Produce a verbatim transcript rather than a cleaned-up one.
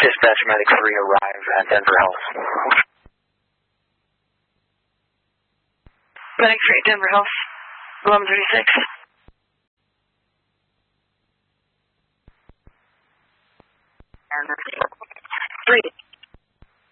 Dispatch Medic three arrive at Denver Health. Medic three at Denver Health, eleven thirty-six. And three.